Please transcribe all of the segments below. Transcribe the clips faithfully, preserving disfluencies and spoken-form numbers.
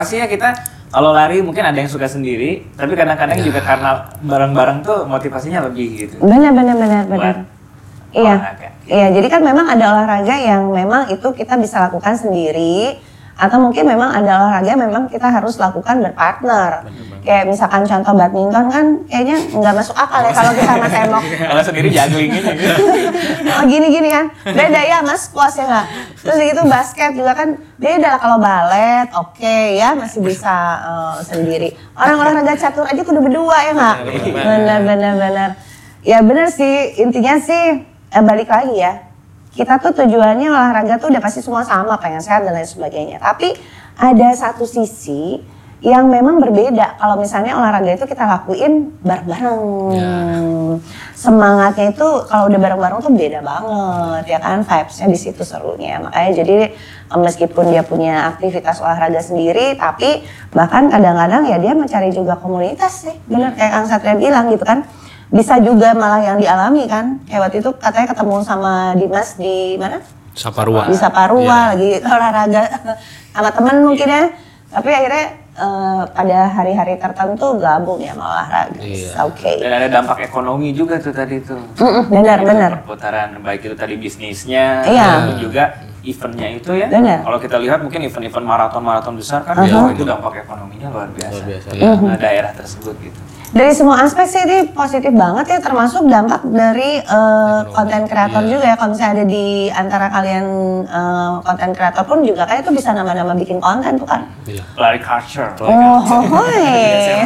Pastinya kita kalau lari mungkin ada yang suka sendiri, tapi kadang-kadang ya. juga karena bareng-bareng tuh motivasinya lebih gitu. Benar benar benar benar. Iya. Olahraga. Iya, jadi kan memang ada olahraga yang memang itu kita bisa lakukan sendiri, atau mungkin memang ada olahraga yang memang kita harus lakukan berpartner. Kayak misalkan contoh badminton kan kayaknya nggak masuk akal ya kalau kita sama tembok. Kalau sendiri juggling gitu. Oh gini-gini kan, beda ya mas squash ya nggak? Terus gitu basket juga kan beda lah, kalau balet oke okay, ya masih bisa uh, sendiri. Orang olahraga catur aja kudu berdua ya nggak? Benar-benar benar. Ya benar sih, intinya sih eh, balik lagi ya. Kita tuh tujuannya olahraga tuh udah pasti semua sama, pengen sehat dan lain sebagainya. Tapi ada satu sisi yang memang berbeda kalau misalnya olahraga itu kita lakuin bareng-bareng. Ya. Semangatnya itu kalau udah bareng-bareng tuh beda banget ya kan, vibes-nya di situ serunya. Makanya jadi meskipun dia punya aktivitas olahraga sendiri, tapi bahkan kadang-kadang ya dia mencari juga komunitas sih. Bener kayak Kang Satria bilang gitu kan. Bisa juga malah yang dialami kan. Kayak waktu itu katanya ketemu sama Dimas di mana? Saparua. Di Saparua yeah. lagi olahraga sama temen mungkin ya. Tapi akhirnya uh, pada hari-hari tertentu gabung ya sama olahraga. Yeah. Oke. Okay. Dan ada dampak ekonomi juga tuh tadi tuh. Mm-mm, benar benar. Perputaran baik itu tadi bisnisnya, yeah. dan juga eventnya itu ya. Benar. Kalau kita lihat mungkin event-event maraton-maraton besar kan, uh-huh. ya, itu dampak ekonominya luar biasa. Luar biasa. Ya. Uh-huh. Daerah tersebut gitu. Dari semua aspek sih ini positif banget ya, termasuk dampak dari konten uh, kreator yeah. juga ya. Kalau misalnya ada di antara kalian konten uh, kreator pun juga kayak itu bisa nama-nama bikin konten tuh kan. Iya. Lari culture. Oh, hoi.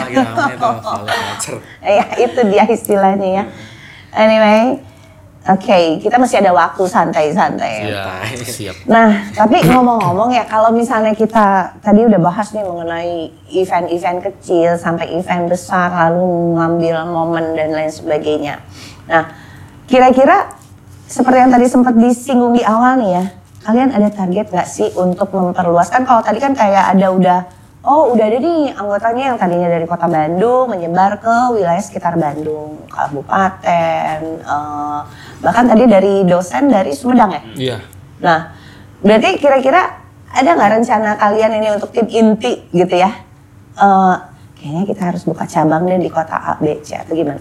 Ya itu dia istilahnya ya. Anyway, oke okay, kita masih ada waktu santai-santai. Ya, siap. Nah, tapi ngomong-ngomong ya, kalau misalnya kita tadi udah bahas nih mengenai event-event kecil sampai event besar, lalu ngambil momen dan lain sebagainya. Nah, kira-kira seperti yang tadi sempat disinggung di awal nih ya, kalian ada target nggak sih untuk memperluaskan? Kalau tadi kan kayak ada udah, oh udah ada nih anggotanya yang tadinya dari kota Bandung menyebar ke wilayah sekitar Bandung, kabupaten, uh, bahkan tadi dari dosen dari Sumedang ya? Iya. Nah, berarti kira-kira ada nggak rencana kalian ini untuk tim inti gitu ya? Uh, kayaknya kita harus buka cabang deh di kota A, B, C atau gimana?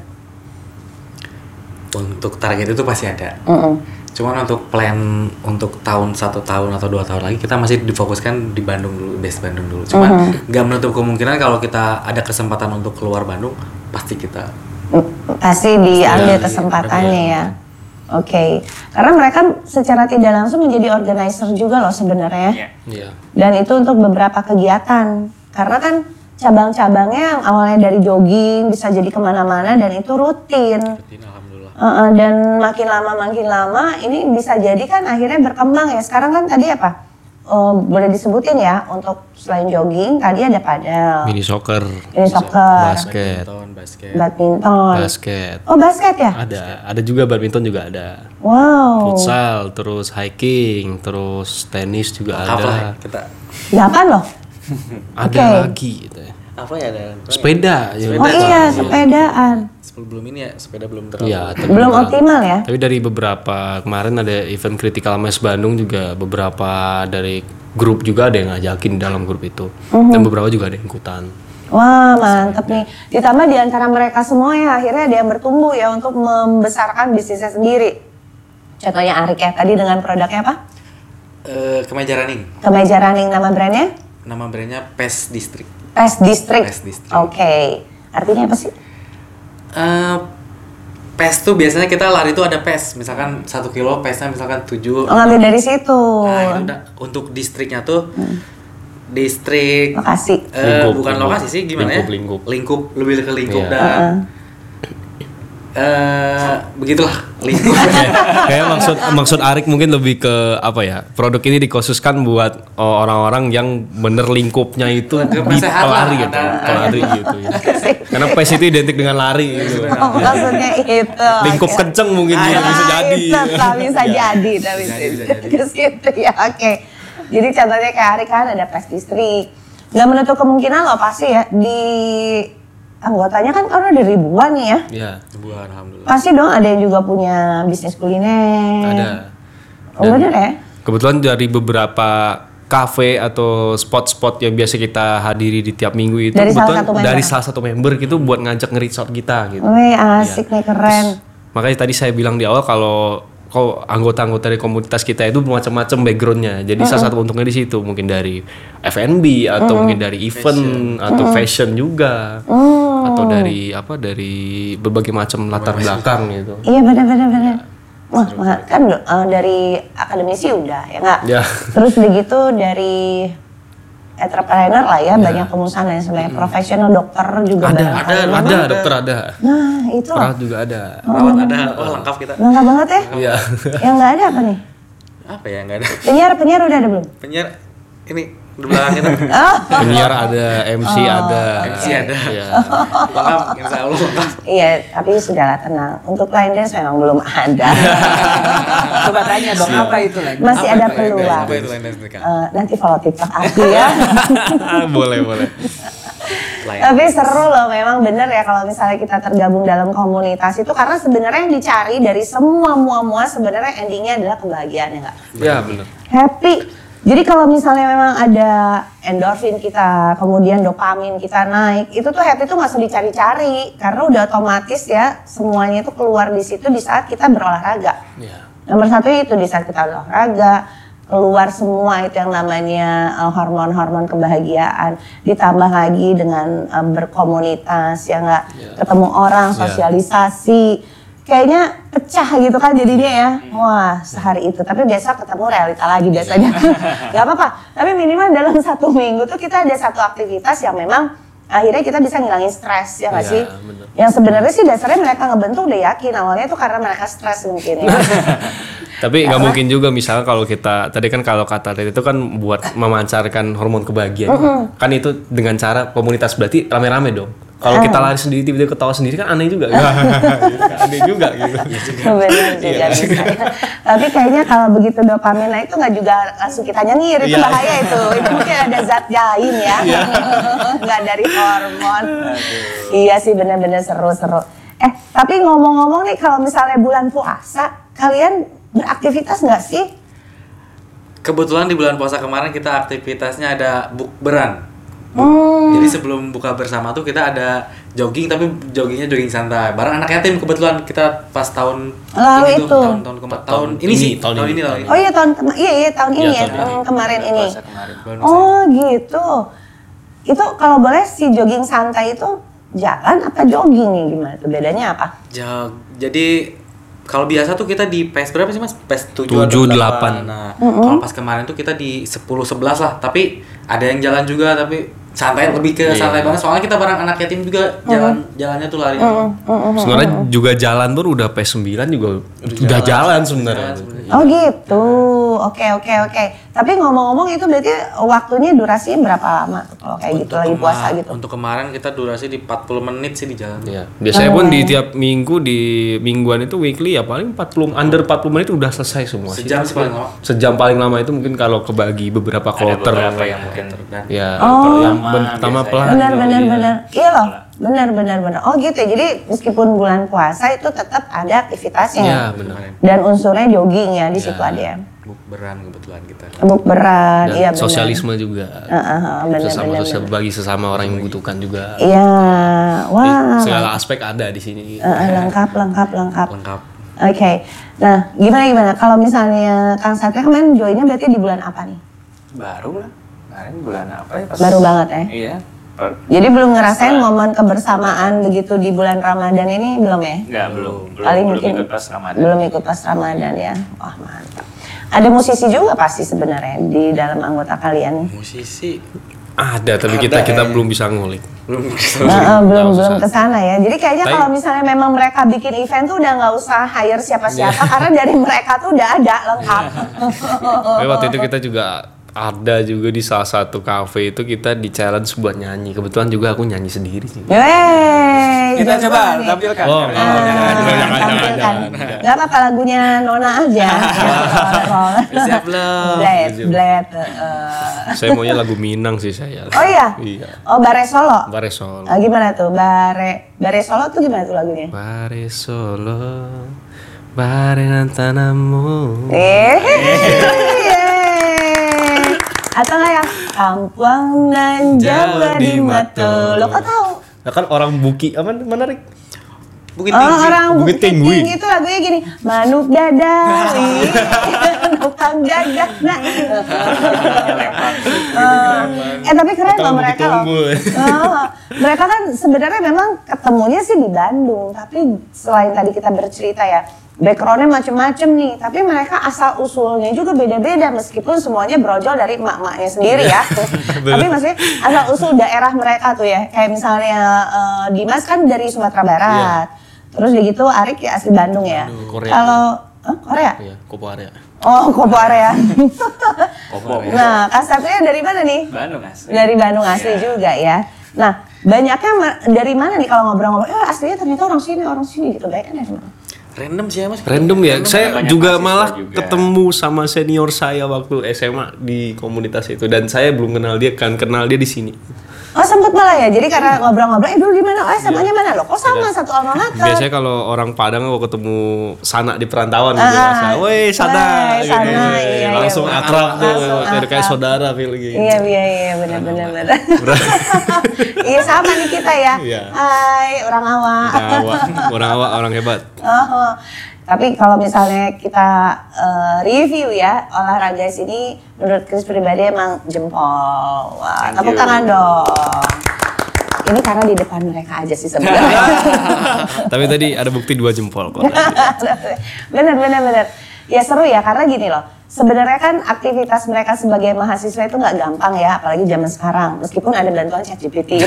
Untuk target itu pasti ada. Mm-mm. Cuman untuk plan untuk tahun satu tahun atau dua tahun lagi kita masih difokuskan di Bandung dulu, base Bandung dulu. Cuman nggak mm-hmm. menutup kemungkinan kalau kita ada kesempatan untuk keluar Bandung, pasti kita pasti diambil kesempatannya ya. Oke, okay. Karena mereka secara tidak langsung menjadi organizer juga loh sebenarnya. Yeah. Dan itu untuk beberapa kegiatan. Karena kan cabang-cabangnya yang awalnya dari jogging bisa jadi kemana-mana dan itu rutin. rutin alhamdulillah. Uh, dan makin lama makin lama ini bisa jadi kan akhirnya berkembang ya. Sekarang kan tadi apa? Uh, boleh disebutin ya untuk selain jogging tadi ada padel, mini soccer, mini soccer, basket, badminton, basket, badminton, basket. Oh basket ya? Ada, ada juga badminton juga ada. Wow. Futsal, terus hiking, terus tenis juga apa ada. ya, kita delapan loh. Ada okay. lagi gitu ya. Apa ya ada? Sepeda. Sepeda oh iya, sepedaan. Sebelum ini ya sepeda belum terlalu. Ya, belum optimal ya. Tapi dari beberapa kemarin ada event Critical Mass Bandung juga beberapa dari grup juga ada yang ngajakin di dalam grup itu. Mm-hmm. Dan beberapa juga ada yang ikutan. Wah mantep nih. Ditambah di antara mereka semua ya akhirnya ada yang bertumbuh ya untuk membesarkan bisnisnya sendiri. Contohnya Arik ya tadi dengan produknya apa? Uh, kemeja running. Kemeja running, nama brandnya? Nama brandnya P E S District. P E S District. P E S District. Oke. Okay. Artinya apa sih? Uh, P E S tuh biasanya kita lari tuh ada P E S, misalkan satu kilo P E S-nya misalkan tujuh. Oh, ngambil dari situ. Nah, itu udah, untuk distriknya tuh hmm. distrik lokasi. Uh, lingkup, bukan lingkup. lokasi sih gimana lingkup, ya? Lingkup, lingkup lebih ke lingkup yeah. dan uh-uh. Uh, begitulah lingkup. Kayak maksud maksud Arik mungkin lebih ke apa ya, produk ini dikhususkan buat oh, orang-orang yang bener lingkupnya itu di pelari gitu, pelari gitu ya. Karena P E S itu identik dengan lari gitu. Oh, maksudnya itu. Lingkup okay. kenceng mungkin ah, bisa jadi. Itu bisa jadi, tapi ke situ ya. Oke. Okay. Jadi contohnya kayak Arik kan ada P E S District. Gak menutup kemungkinan loh pasti ya di anggotanya kan karena ada ribuan nih ya. Iya, ribuan alhamdulillah. Pasti dong ada yang juga punya bisnis kuliner. Ada. Oh bener ya? Kebetulan dari beberapa kafe atau spot-spot yang biasa kita hadiri di tiap minggu itu Dari salah kebetulan satu member. dari salah satu member gitu buat ngajak nge-reach out kita gitu. Wih, asik nih, keren. Makanya tadi saya bilang di awal kalau kok anggota-anggota dari komunitas kita itu macam-macam backgroundnya. Jadi uh-uh. salah satu untungnya di situ mungkin dari F and B atau uh-uh. mungkin dari event fashion. atau uh-uh. fashion juga. Uh. Atau dari apa dari berbagai macam latar belakang gitu. Iya, benar-benar benar. Wah, kan uh, dari akademisi udah ya nggak? Ya. Terus begitu dari entrepreneur lah ya, ya. Banyak pengusaha yang sebenarnya hmm. profesional, dokter juga ada, banyak. Ada, ada, ada, dokter ada. Nah, itu loh. Perawat juga ada. Perawat ada, oh, lengkap kita. Lengkap banget ya? Iya. Yang nggak ada apa nih? Apa ya nggak ada? Penyiar, penyiar udah ada belum? Penyiar ini di belakang kita. Oh. Penyiar ada, M C oh. ada. M C ada. Ya. Lengkap, insya Allah lengkap. Iya, tapi sudahlah tenang. Untuk line dance memang belum ada. Coba tanya dong, apa itu line dance? Masih apa ada itu peluang. Apa itu line dance nih, Kak? Uh, nanti follow TikTok aku ya. boleh, boleh. Tapi seru loh, memang bener ya kalau misalnya kita tergabung dalam komunitas itu, karena sebenarnya yang dicari dari semua mua-mua sebenarnya endingnya adalah kebahagiaan, ya nggak? Ya benar. Happy. Jadi kalau misalnya memang ada endorfin kita, kemudian dopamin kita naik, itu tuh happy tuh nggak usah dicari-cari, karena udah otomatis ya semuanya itu keluar di situ di saat kita berolahraga. Ya. Nomor satu itu di saat kita olahraga, keluar semua itu yang namanya uh, hormon-hormon kebahagiaan, ditambah lagi dengan uh, berkomunitas ya nggak, yeah. ketemu orang, sosialisasi, kayaknya pecah gitu kan jadinya ya. Wah, sehari itu, tapi besok ketemu realita lagi biasanya. Gak apa-apa, tapi minimal dalam satu minggu tuh kita ada satu aktivitas yang memang akhirnya kita bisa ngilangin stres, ya nggak ya, sih? Bener. Yang sebenarnya sih dasarnya mereka ngebentuk udah yakin awalnya itu karena mereka stres mungkin ya. Tapi nggak mungkin juga misalnya kalau kita tadi kan kalau kata tadi itu kan buat memancarkan hormon kebahagiaan, uh-huh. kan itu dengan cara komunitas berarti rame-rame dong. Kalau kita lari sendiri tiba-tiba ketawa sendiri kan aneh juga. Aneh juga gitu. Benar juga bisa. Tapi kayaknya kalau begitu dopamin naik itu nggak juga langsung kita nyengir, itu bahaya itu. Itu mungkin ada zat lain ya, nggak dari hormon. Iya sih, benar-benar seru-seru. Eh tapi ngomong-ngomong nih, kalau misalnya bulan puasa, kalian beraktivitas nggak sih? Kebetulan di bulan puasa kemarin kita aktivitasnya ada bukberan. Hmm. Jadi sebelum buka bersama tuh kita ada jogging, tapi joggingnya jogging santai. Bareng anak yatim, kebetulan kita pas tahun lalu ini itu tuh, tahun tahun, kema- tahun ini sih, tahun, tahun ini, tahun ini. Oh iya tahun kema- iya iya tahun ini ya, ya tahun kemarin ini. Oh gitu. Itu kalau boleh si jogging santai itu jalan apa jogging nih, gimana tuh bedanya apa? Jog, jadi kalau biasa tuh kita di P E S berapa sih Mas? P E S tujuh delapan. Nah, mm-hmm. kalau pas kemarin tuh kita di sepuluh sebelas lah, tapi ada yang jalan juga, tapi santai, lebih ke santai yeah. banget. Soalnya kita bareng anak yatim juga, jalan mm-hmm. jalannya tuh lari. Mm-hmm. Sebenarnya juga jalan tuh udah P E S sembilan juga udah, udah jalan, jalan sebenarnya. Oh gitu. Oke oke oke. Tapi ngomong-ngomong itu berarti waktunya durasinya berapa lama tuh kalau kayak gitu lagi puasa gitu? Untuk kemarin kita durasi di empat puluh menit sih di jalan. Iya. Biasanya oh, pun di tiap minggu di mingguan itu weekly ya paling empat puluh under empat puluh menit udah selesai semua. Sejam sih paling lama. Sejam paling lama itu mungkin kalau kebagi beberapa kloter. Ada beberapa yang mungkin dan ya. Oh. Yang pertama pelan. Benar benar benar. Iya loh. Benar benar benar. Oh gitu. Jadi meskipun bulan puasa itu tetap ada aktivitasnya. Iya, benar. Dan unsurnya jogging ya di situ ya. ada ya. Bukberan kebetulan kita. Bukberan, iya benar. Sosialisme juga. Uh, uh, uh, benar, sesama benar, sosial benar. bagi sesama orang yang membutuhkan juga. Iya. Wah. Jadi, segala aspek ada di sini. Uh, uh, lengkap lengkap lengkap. Lengkap. Oke. Okay. Nah, gimana gimana? Kalau misalnya Kang Satria kemarin joinnya berarti di bulan apa nih? Baru lah. Kemarin bulan apa ya? Pas baru banget ya? Iya. Jadi belum ngerasain momen kebersamaan begitu di bulan Ramadan ini, belum ya? Enggak, belum. Belum, Paling belum mungkin ikut pas Ramadan. Belum ikut pas Ramadan ya. Wah, mantap. Ada musisi juga pasti sebenarnya di dalam anggota kalian nih. Musisi ada, tapi ada, kita kita ya. belum bisa ngulik. Belum Nah, uh, belum belum kesana ya. Jadi kayaknya kalau misalnya memang mereka bikin event tuh udah nggak usah hire siapa-siapa karena dari mereka tuh udah ada lengkap. Tapi waktu itu kita juga ada juga di salah satu kafe itu kita di challenge buat nyanyi. Kebetulan juga aku nyanyi sendiri sih. Yeay, kita jago coba nih. tampilkan. Oh, Ah, jangan, jangan, jangan, tampilkan. jangan. Gak apa-apa lagunya Nona aja. siap belum? Bled, bled. uh. Saya maunya lagu Minang sih saya. Oh iya? Iya. Oh, Bare Solo? Bare Solo. Ah, gimana tuh? Bare Bare Solo tuh gimana tuh lagunya? Bare Solo, bare nantanamu. Eh, Atau nggak yang Kampung nan Jawa di mata. Lo kok tahu? Nah kan orang Buki apa menarik? Bukit Oh, Tinggi. orang Bukit Bukit Tinggi. Tinggi itu lagunya gini, Manuk Dadawi, Nukang Gagah. Nah, eh, eh tapi keren loh Tukang mereka loh. Bukit Unggul. Oh, mereka kan sebenarnya memang ketemunya sih di Bandung, tapi selain tadi kita bercerita ya, backgroundnya macem-macem nih, tapi mereka asal usulnya juga beda-beda meskipun semuanya brojol dari emak-emaknya sendiri ya. Tapi maksudnya asal usul daerah mereka tuh ya, kayak misalnya uh, Dimas kan dari Sumatera Barat, terus begitu Arik ya asli Bandung ya. Korea. Kalau huh, Korea? Iya, Kopo area. Oh, Kopo area. Kopo. Nah, Kak Satria dari mana nih? Bandung asli. Dari Bandung asli juga ya. Nah, banyaknya ma- dari mana nih kalau ngobrol-ngobrol? Eh, aslinya ternyata orang sini, orang sini gitu. Banyaknya dari mana? Random sih ya Mas. Random ya. Saya banyak juga mahasiswa malah juga. ketemu sama senior saya waktu S M A di komunitas itu dan saya belum kenal dia, kan kenal dia di sini. Oh, sempet malah ya. Jadi karena ngobrol-ngobrol, eh dulu di mana? Oh, S M A-nya mana? Loh, kok sama satu alma mater? Biasanya kalau orang Padang kalau ketemu Sana di perantauan gitu Ah, biasa, "Woi, Sana." woi, gitu. Sana, iya, iya, Langsung bener. akrab tuh, Langsung kayak kayak akrab. saudara feel gitu. Iya, iya, iya, benar-benar benar. Iya, sama nih kita ya. Iya. Hai, orang awak. Orang awak, orang awak, orang hebat. Oh, tapi kalau misalnya kita eh, review ya olahraga sini, menurut Chris pribadi emang jempol. Wah, Thank tepuk you. tangan dong. Ini karena di depan mereka aja sih sebenarnya. Tapi tadi ada bukti dua jempol kok. bener bener bener. Ya seru ya karena gini loh. Sebenarnya kan aktivitas mereka sebagai mahasiswa itu nggak gampang ya, apalagi zaman sekarang. Meskipun ada bantuan ChatGPT.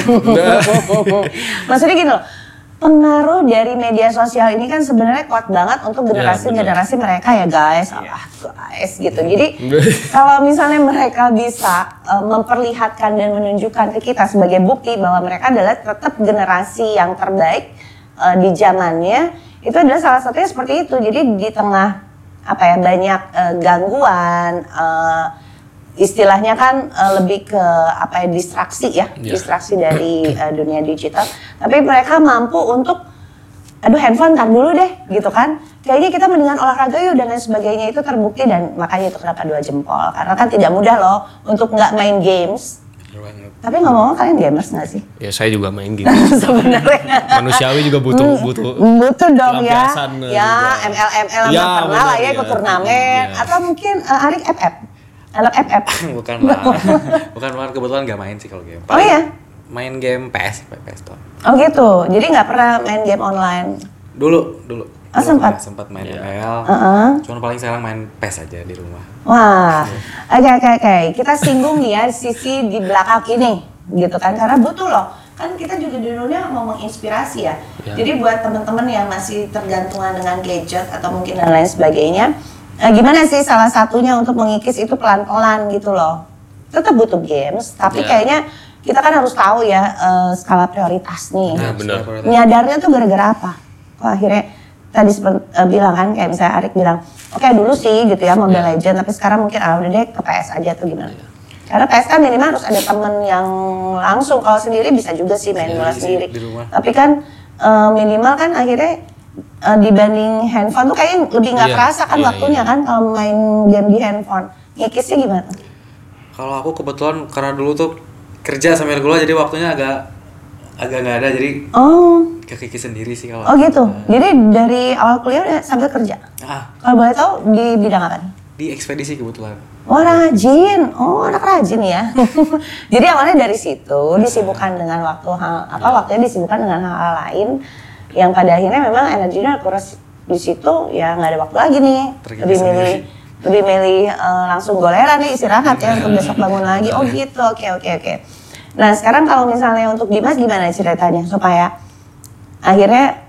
Maksudnya gini loh. Pengaruh dari media sosial ini kan sebenarnya kuat banget untuk generasi-generasi mereka ya guys, ah guys gitu. Jadi kalau misalnya mereka bisa uh, memperlihatkan dan menunjukkan ke kita sebagai bukti bahwa mereka adalah tetap generasi yang terbaik uh, di zamannya, itu adalah salah satunya seperti itu. Jadi di tengah apa ya banyak uh, gangguan. Uh, istilahnya kan uh, lebih ke apa ya distraksi ya, Yeah. distraksi dari uh, dunia digital. Tapi mereka mampu untuk, aduh handphone tar dulu deh, gitu kan? Kayaknya kita mendingan olahraga yuk dan lain sebagainya itu terbukti dan makanya itu kenapa dua jempol. Karena kan tidak mudah loh untuk nggak main games. Tapi ngomong-ngomong kalian gamers nggak sih? Ya saya juga main gitu. Sebenarnya. Manusiawi juga butuh butuh. Butuh dong ya. pelampiasan Ya juga. M L M L Ya, pernah lah benar, ya ikut ya. turnamen Iya. atau mungkin uh, Arik F F. Anak F F. Bukan lah. Bukan bukan kebetulan nggak main sih kalau game. Oh iya? Main game P S, P S doang. Oh gitu, jadi nggak pernah main game online? Dulu, dulu. Oh, Dulu sempat? pernah, sempat main M L. Heeh. Cuman paling sekarang main P E S aja di rumah. Wah, oke oke oke. Kita singgung nih ya sisi di belakang ini, gitu kan? Karena butuh loh. Kan kita juga dulunya mau menginspirasi ya. Ya. Jadi buat teman-teman yang masih tergantungan dengan gadget atau mungkin dan lain sebagainya, eh, gimana sih salah satunya untuk mengikis itu pelan-pelan gitu loh? Tetap butuh games, tapi Ya. kayaknya kita kan harus tahu ya eh, skala prioritas nih. Nah, benar. Nyadarnya tuh gara-gara apa? Kok akhirnya tadi seperti uh, bilang kan kayak misalnya Arik bilang, oke dulu sih gitu ya Mobile Ya. Legends, tapi sekarang mungkin ah udah deh ke P S aja tuh gimana? Karena P S kan minimal harus ada temen yang langsung, kalau sendiri bisa juga sih main bola Sendiri sih, sendiri. di rumah. Tapi kan uh, minimal kan akhirnya uh, dibanding handphone tuh kayaknya lebih nggak Iya, kerasa kan iya, waktunya iya. kan kalau main game di handphone. Ngikisnya gimana? Kalau aku kebetulan karena dulu tuh kerja sambil kuliah jadi waktunya agak agak nggak ada jadi Oh, kekiki sendiri sih kalau. oh gitu. Jadi dari awal kuliah udah sambil kerja. Ah, Kalau boleh tahu di bidang apa nih? di ekspedisi kebetulan. Oh rajin, oh anak rajin ya. Jadi awalnya dari situ disibukkan dengan waktu hal apa waktunya disibukkan dengan hal-hal lain yang pada akhirnya memang energinya kuras di situ ya nggak ada waktu lagi nih. Tergigit Lebih milih sendiri. lebih milih eh, langsung goleran nih istirahat ya untuk besok bangun lagi. Oh gitu, oke oke oke. Nah sekarang kalau misalnya untuk Dimas gimana ceritanya supaya akhirnya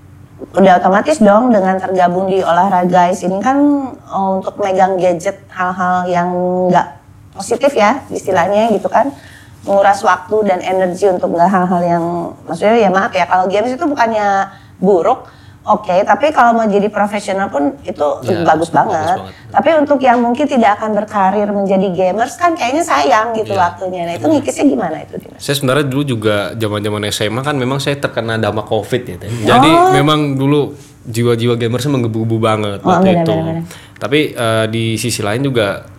udah otomatis dong dengan tergabung di olahraga ini kan oh, untuk megang gadget hal-hal yang nggak positif ya istilahnya gitu kan menguras waktu dan energi untuk nggak hal-hal yang maksudnya ya maaf ya kalau games itu bukannya buruk oke tapi kalau mau jadi profesional pun itu Ya, bagus, bagus banget. banget. Tapi untuk yang mungkin tidak akan berkarir menjadi gamers kan kayaknya sayang gitu Ya. waktunya. Nah itu ngikisnya gimana itu Dimas? Saya sebenarnya dulu juga zaman-zaman S M A kan memang saya terkena dampak Covid ya. Teh. Jadi Oh. memang dulu jiwa-jiwa gamers menggebu-gebu banget Oh, waktu benar, itu. benar, benar. Tapi eh, di sisi lain juga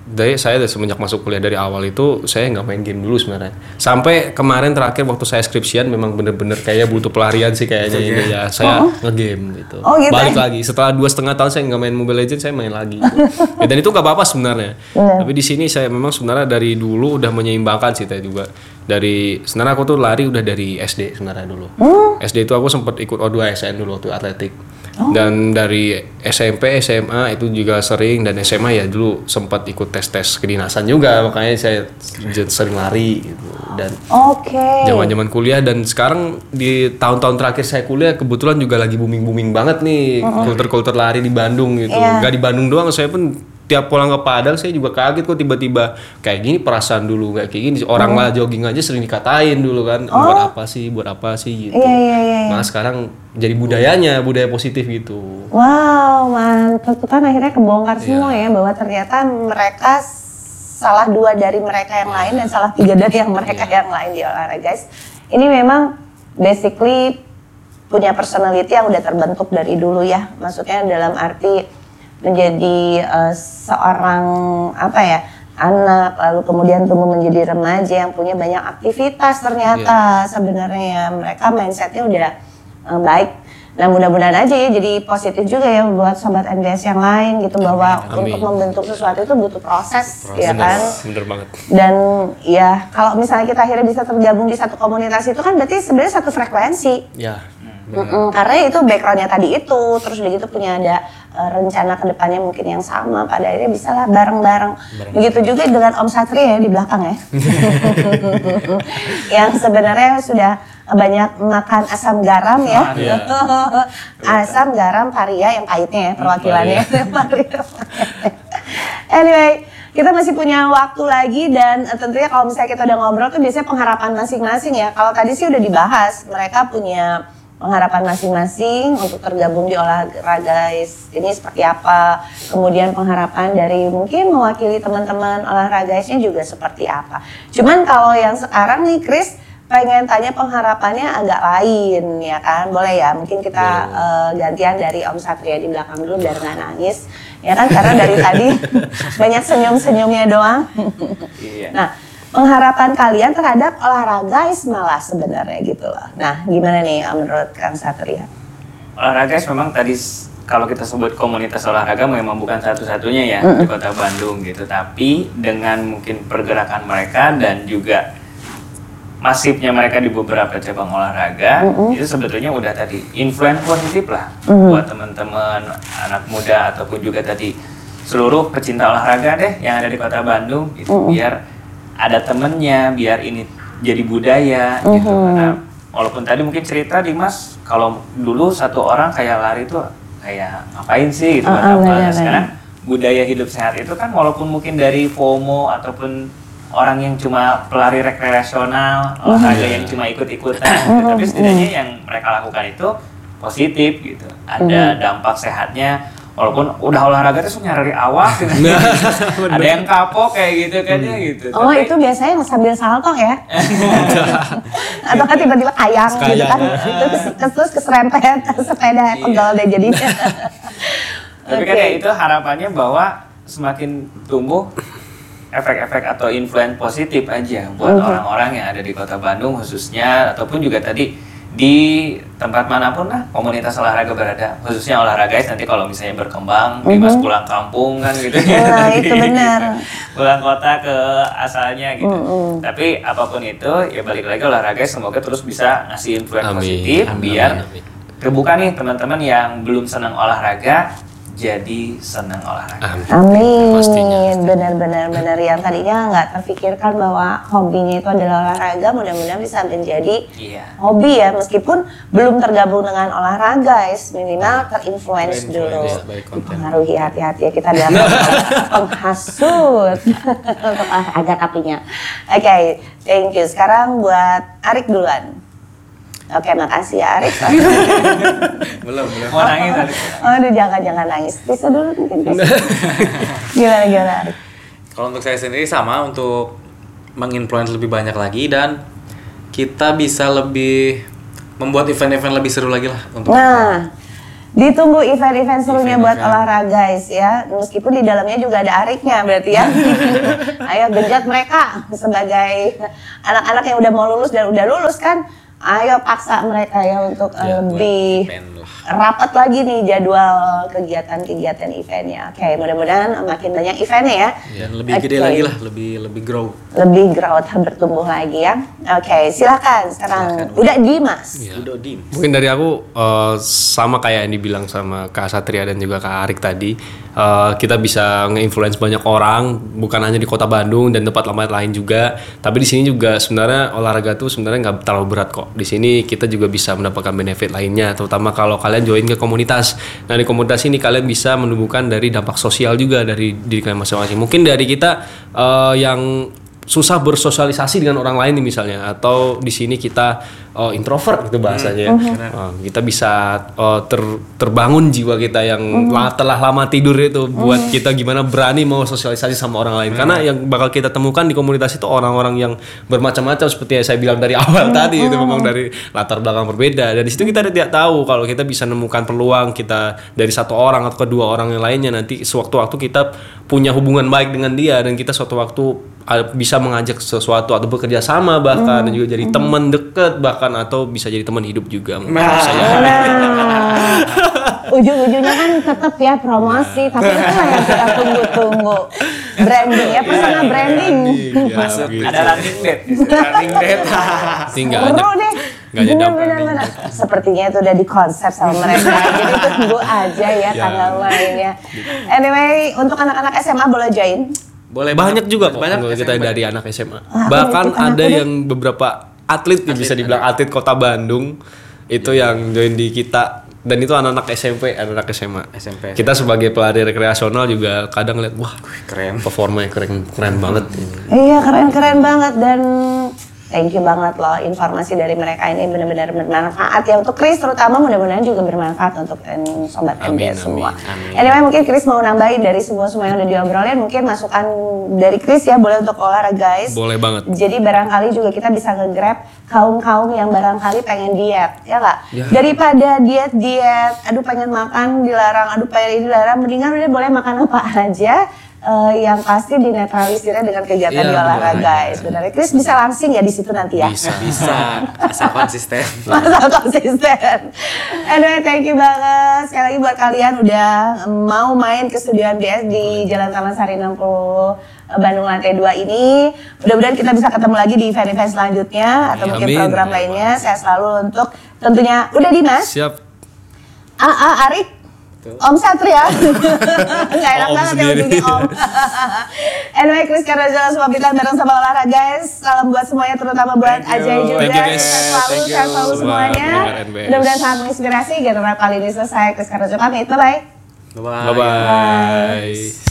dari saya dari semenjak masuk kuliah dari awal itu saya nggak main game dulu sebenarnya. Sampai kemarin terakhir waktu saya skripsian memang bener-bener kayak butuh pelarian sih kayaknya ini ya. Saya oh. ngegame gitu. Oh, gitu. Balik lagi setelah dua setengah tahun saya nggak main Mobile Legends, saya main lagi. Gitu. Ya, dan itu nggak apa-apa sebenarnya. Yeah. Tapi di sini saya memang sebenarnya dari dulu udah menyeimbangkan sih saya juga. Dari sebenarnya aku tuh lari udah dari S D sebenarnya dulu. Hmm. S D itu aku sempat ikut O dua S N dulu waktu atletik. Oh. Dan dari S M P, S M A itu juga sering, dan S M A ya dulu sempat ikut tes-tes kedinasan juga, makanya saya sering lari gitu. Dan okay. zaman-zaman kuliah dan sekarang di tahun-tahun terakhir saya kuliah kebetulan juga lagi booming-booming banget nih uh-uh. kultur-kultur lari di Bandung gitu. Yeah. Gak di Bandung doang, saya pun tiap pulang ke Padang saya juga kaget kok tiba-tiba kayak gini perasaan dulu kayak gini orang lah hmm. jogging aja sering dikatain dulu kan oh. buat apa sih buat apa sih gitu. Iya, iya, iya. Malah sekarang jadi budayanya budaya positif gitu. Wow, mantap kan akhirnya kebongkar yeah. semua ya bahwa ternyata mereka salah dua dari mereka yang lain dan salah tiga dari yang mereka yeah. yang lain di olahraga guys. Ini memang basically punya personality yang udah terbentuk dari dulu ya. Maksudnya dalam arti menjadi uh, seorang apa ya anak lalu kemudian tumbuh menjadi remaja yang punya banyak aktivitas ternyata yeah. sebenarnya mereka mindsetnya udah uh, baik. Nah mudah-mudahan aja ya jadi positif juga ya buat sobat N B S yang lain gitu bahwa Amin. Untuk membentuk sesuatu itu butuh proses, proses ya kan. Bener banget. Dan ya kalau misalnya kita akhirnya bisa tergabung di satu komunitas itu kan berarti sebenarnya satu frekuensi. Ya. Mm-mm, karena itu backgroundnya tadi itu, terus udah gitu punya ada uh, rencana kedepannya mungkin yang sama, pada akhirnya bisa lah bareng-bareng. Begitu juga dengan Om Satria ya di belakang ya, yang sebenarnya sudah banyak makan asam garam ya, ya. asam garam paria yang pahitnya ya perwakilannya. Anyway. Kita masih punya waktu lagi dan uh, tentunya kalau misalnya kita udah ngobrol tuh biasanya pengharapan masing-masing ya. Kalau tadi sih udah dibahas, mereka punya pengharapan masing-masing untuk tergabung di olahraga ini seperti apa. Kemudian pengharapan dari mungkin mewakili teman-teman olahragaisnya juga seperti apa. Cuman kalau yang sekarang nih Chris pengen tanya pengharapannya agak lain ya kan. Boleh ya mungkin kita uh, gantian dari Om Satria di belakang dulu biar nggak nangis. Ya kan karena dari tadi banyak senyum-senyumnya doang. Iya. Nah, pengharapan kalian terhadap olahraga malah sebenarnya gitu loh. Nah, gimana nih menurut Kang Satria? Olahraga memang tadi kalau kita sebut komunitas olahraga memang bukan satu-satunya ya mm-hmm. di Kota Bandung gitu, tapi dengan mungkin pergerakan mereka dan juga masifnya mereka di beberapa cabang olahraga, mm-hmm. itu sebetulnya udah tadi influence positif lah mm-hmm. buat teman-teman anak muda ataupun juga tadi seluruh pecinta olahraga deh yang ada di Kota Bandung gitu, mm-hmm. biar ada temennya, biar ini jadi budaya mm-hmm. gitu. Karena walaupun tadi mungkin cerita Dimas kalau dulu satu orang kayak lari itu kayak ngapain sih gitu, uh, uh, sekarang budaya hidup sehat itu kan walaupun mungkin dari FOMO ataupun orang yang cuma pelari rekreasional, olahraga uh-huh. yang cuma ikut-ikutan, gitu. Tapi setidaknya yang mereka lakukan itu positif gitu. Ada uh-huh. dampak sehatnya, walaupun udah olahraga terus nyari awak, gitu. Ada yang kapok kayak gitu kan ya gitu. Oh tapi, itu biasanya sambil salto ya? Atau kan tiba-tiba kayang gitu kan? Terus terus keserempet sepeda pegel deh jadinya. Tapi kan ya itu harapannya bahwa semakin tumbuh efek-efek atau influence positif aja buat uh-huh. orang-orang yang ada di Kota Bandung khususnya ataupun juga tadi di tempat manapun lah komunitas olahraga berada, khususnya olahraga nanti kalau misalnya berkembang uh-huh. Dimas pulang kampung kan gitu nah, itu benar pulang kota ke asalnya gitu uh-huh. Tapi apapun itu ya balik lagi olahraga semoga terus bisa ngasih influence amin. Positif amin. Biar amin. Terbuka nih teman-teman yang belum senang olahraga jadi senang olahraga. Amin. Benar-benar benar yang tadinya nggak terpikirkan bahwa hobinya itu adalah olahraga, mudah-mudahan bisa menjadi iya. hobi ya, meskipun belum tergabung dengan olahraga, guys, minimal terinfluence dulu, dipengaruhi hati-hati ya kita dalam penghasut untuk olahraga tapinya. Oke, okay, thank you. Sekarang buat Arik duluan. Oke, makasih ya Arik. belum, belum. Mau nangis Arik. Aduh, jangan jangan nangis. Bisa dulu mungkin. Bisa. Gimana gimana Arik? Kalau untuk saya sendiri sama untuk menginfluence lebih banyak lagi dan kita bisa lebih membuat event-event lebih seru lagi lah untuk nah, Ditunggu event-event serunya buat Event-event. olahraga guys ya. Meskipun di dalamnya juga ada Ariknya berarti ya. Ayo genjot mereka sebagai anak-anak yang udah mau lulus dan udah lulus kan. Ayo paksa mereka ya untuk uh, Ya, lebih event lah. rapat lagi nih jadwal kegiatan-kegiatan eventnya. Oke, mudah-mudahan makin banyak eventnya ya. Dan lebih gede Oke. lagi lah, lebih lebih grow. Lebih growth, bertumbuh lagi ya. Oke, silakan sekarang. Silakan. Udah Dimas. Udah dim. Mungkin dari aku eh, sama kayak yang dibilang sama Kak Satria dan juga Kak Arik tadi, eh, kita bisa nge-influence banyak orang, bukan hanya di Kota Bandung dan tempat-tempat lain juga, tapi di sini juga sebenarnya olahraga tuh sebenarnya nggak terlalu berat kok. Di sini kita juga bisa mendapatkan benefit lainnya, terutama kalau kalian join ke komunitas. Nah di komunitas ini kalian bisa menumbuhkan dari dampak sosial juga dari diri kalian masing-masing. Mungkin dari kita eh, yang susah bersosialisasi dengan orang lain nih misalnya, atau di sini kita uh, introvert gitu bahasanya. Uh, kita bisa uh, ter, terbangun jiwa kita yang la- telah lama tidur itu buat kita gimana berani mau sosialisasi sama orang lain. Karena yang bakal kita temukan di komunitas itu orang-orang yang bermacam-macam seperti yang saya bilang dari awal tadi, itu memang dari latar belakang berbeda. Dan di situ kita tidak tahu kalau kita bisa menemukan peluang kita dari satu orang atau kedua orang yang lainnya, nanti sewaktu-waktu kita punya hubungan baik dengan dia dan kita suatu waktu bisa mengajak sesuatu atau bekerja sama bahkan dan juga jadi teman deket bahkan atau bisa jadi teman hidup juga menurut saya. Nah, ujung-ujungnya kan tetap ya promosi, tapi itulah yang kita tunggu-tunggu. Branding ya, personal branding. Masuk Ada running date, running date. tinggal Seru aja deh. nggak ada dampak nih. Benar-benar. Sepertinya itu udah di konsep sama mereka. Jadi tunggu aja ya tanggal mainnya. Anyway, untuk anak-anak S M A boleh join. Boleh Banyak juga kok banyak kalau kita S M P. dari anak S M A. Ah, Bahkan itu anak ada udah. yang beberapa atlet, yang bisa dibilang atlet Kota Bandung itu yang join di kita, dan itu anak-anak S M P, anak-anak S M A. S M P. Kita sebagai pelari rekreasional juga kadang lihat wah Keren. performanya keren keren banget. Iya keren-keren banget dan thank you banget loh, informasi dari mereka ini benar-benar bermanfaat ya untuk Chris, terutama mudah-mudahan juga bermanfaat untuk em, sobat M D Amin, semua. amin. Anyway mungkin Chris mau nambahin dari semua semua yang udah diobrolin, mungkin masukan dari Chris ya boleh untuk olahraga guys. Boleh banget. Jadi barangkali juga kita bisa nge-grab kaum-kaum yang barangkali pengen diet, ya nggak? Daripada diet-diet, aduh pengen makan dilarang, aduh pengen ini dilarang, mendingan udah boleh makan apa aja. eh, yang pasti dinetralisirnya dengan kegiatan Iya, di olahraga betul. guys. Benar, Chris bisa langsing ya di situ nanti ya. Bisa. Bisa. Asal konsisten. Masa konsisten. Anyway, thank you banget sekali lagi buat kalian udah mau main ke studio M D S di Jalan Taman Sari enam puluh Bandung lantai dua ini. Mudah-mudahan kita bisa ketemu lagi di event-event selanjutnya atau mungkin Amin. program lainnya. Saya selalu untuk tentunya udah Dimas, Siap. A A Arik, Om Satria. Nggak enak Om banget ya sendiri. ujungnya Om. Anyway, Chris Karajala semua kita bareng sama olahraga guys. Salam buat semuanya, terutama buat Thank you. Ajay juga. Thank you, guys. Sehat selalu, Thank you. sehat selalu semuanya. Pendengar N B S. Mudah-mudahan sangat menginspirasi. General kali ini selesai. Chris Karajala pamit. Bye-bye. Bye-bye. Bye bye.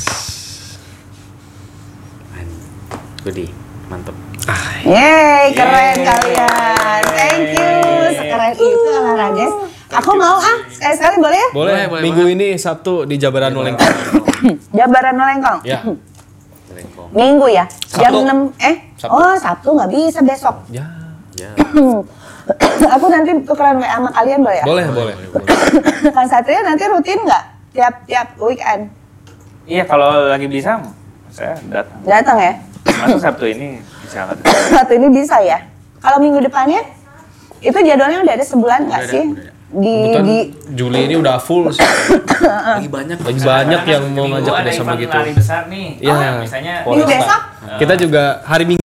Gudi, mantep. Yeay, keren kalian. Thank you. Sekeren itu olahraga. Aku mau ah, sekali-sekali boleh ya? Boleh, Boleh, boleh minggu ini Sabtu di Jabaran Nolengkong. Jabaran Nolengkong. Ya. Lengkong. Minggu ya? Jam Sabtu. enam, eh? Sabtu. Oh, Sabtu nggak bisa besok. Ya. Ya. Aku nanti tukeran W A sama kalian boleh ya? Boleh, boleh. Kang Satria nanti rutin nggak? Tiap-tiap weekend? Iya, kalau lagi bisa saya datang. Datang ya? Masuk Sabtu ini bisa nggak? Satu ini bisa ya? Kalau minggu depannya? Itu jadwalnya udah ada sebulan nggak Udah ada, sih? udah ada. Di, Kebetulan di Juli ini udah full sih. Lagi banyak. Lagi banyak yang mau Minggu ngajak ada kerjasama event gitu. lari besar nih. Iya. Oh, misalnya minggu besok? Kita juga hari Minggu